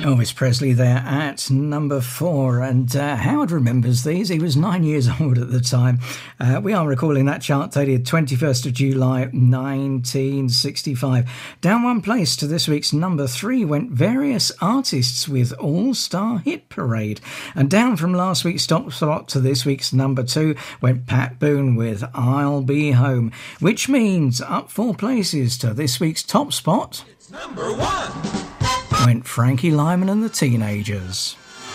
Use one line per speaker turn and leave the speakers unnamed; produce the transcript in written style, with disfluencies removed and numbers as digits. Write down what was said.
Elvis Presley there at number 4, and Howard remembers these. He was 9 years old at the time. We are recalling that chart dated 21st of July 1965. Down one place to this week's number 3 went various artists with All-Star Hit Parade, and down from last week's top spot to this week's number 2 went Pat Boone with I'll Be Home, which means up 4 places to this week's top spot.
It's number 1.
Went Frankie Lyman and the Teenagers.